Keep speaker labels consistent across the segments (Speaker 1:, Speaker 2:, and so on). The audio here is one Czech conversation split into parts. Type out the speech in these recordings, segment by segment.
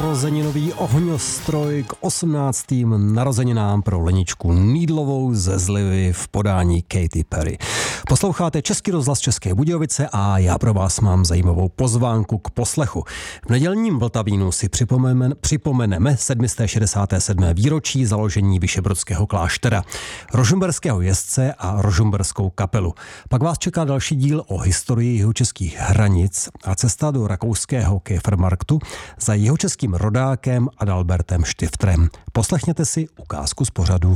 Speaker 1: narozeninový ohňostroj k 18. narozeninám pro Leničku Nýdlovou ze Zlivy v podání Katy Perry. Posloucháte Český rozhlas České Budějovice a já pro vás mám zajímavou pozvánku k poslechu. V nedělním Vltavínu si připomeneme 767. výročí založení Vyšehradského kláštera, rožmberského jezdce a rožmberskou kapelu. Pak vás čeká další díl o historii jihočeských hranic a cesta do rakouského Käfermarktu za jihočeským rodákem Adalbertem Štiftrem. Poslechněte si ukázku z pořadu.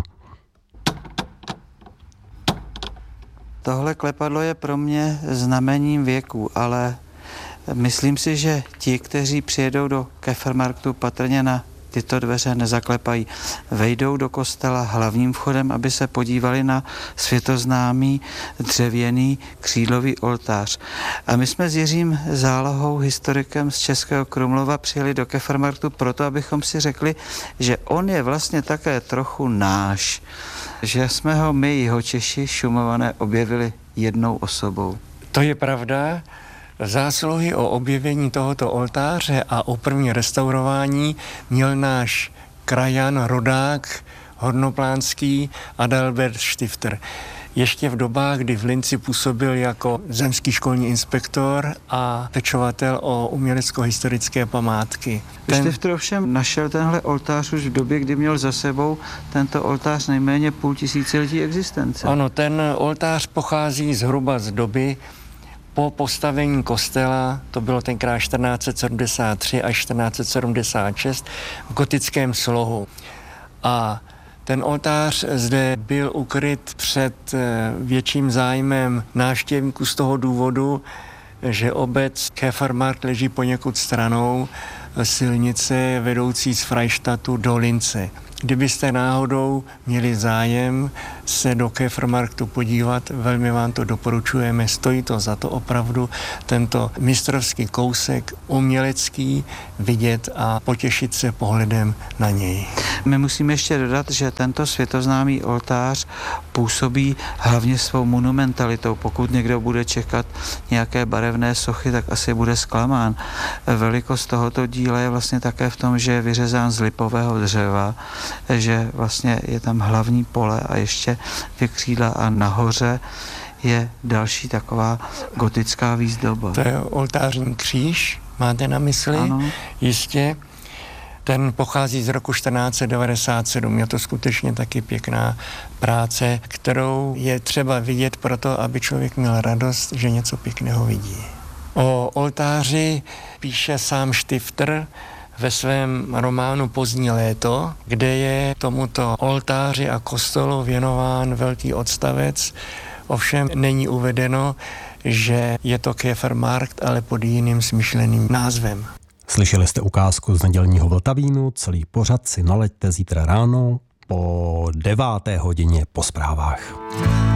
Speaker 2: Tohle klepadlo je pro mě znamením věku, ale myslím si, že ti, kteří přijedou do Käfermarktu, patrně na tyto dveře nezaklepají. Vejdou do kostela hlavním vchodem, aby se podívali na světoznámý dřevěný křídlový oltář. A my jsme s Jiřím Zálohou, historikem z Českého Krumlova, přijeli do Käfermarktu proto, abychom si řekli, že on je vlastně také trochu náš. Že jsme ho my, Jihočeši, Šumavané, objevili jednou osobou.
Speaker 3: To je pravda. Zásluhy o objevení tohoto oltáře a o první restaurování měl náš krajan, rodák, hornoplánský Adalbert Štifter. Ještě v dobách, kdy v Linci působil jako zemský školní inspektor a pečovatel o umělecko-historické památky.
Speaker 2: Štifter ovšem našel tenhle oltář už v době, kdy měl za sebou tento oltář nejméně půl tisíciletí existence.
Speaker 3: Ano, ten oltář pochází zhruba z doby po postavení kostela, to bylo tenkrát 1473 až 1476, v gotickém slohu. A ten oltář zde byl ukryt před větším zájmem návštěvníků z toho důvodu, že obec Käfermarkt leží poněkud stranou silnice vedoucí z Freistadtu do Lince. Kdybyste náhodou měli zájem se do Käfermarktu podívat, velmi vám to doporučujeme, stojí to za to opravdu tento mistrovský kousek umělecký vidět a potěšit se pohledem na něj.
Speaker 2: My musíme ještě dodat, že tento světoznámý oltář působí hlavně svou monumentalitou. Pokud někdo bude čekat nějaké barevné sochy, tak asi bude zklamán. Velikost tohoto díla je vlastně také v tom, že je vyřezán z lipového dřeva, že vlastně je tam hlavní pole a ještě dvě křídla a nahoře je další taková gotická výzdoba.
Speaker 3: To je oltářní kříž, máte na mysli?
Speaker 2: Ano.
Speaker 3: Jistě. Ten pochází z roku 1497. Je to skutečně taky pěkná práce, kterou je třeba vidět proto, aby člověk měl radost, že něco pěkného vidí. O oltáři píše sám Štifter ve svém románu Pozdní léto, kde je tomuto oltáři a kostelu věnován velký odstavec. Ovšem není uvedeno, že je to Käfermarkt, ale pod jiným smyšleným názvem.
Speaker 1: Slyšeli jste ukázku z nedělního Vltavínu, celý pořad si nalaďte zítra ráno po 9. hodině po zprávách.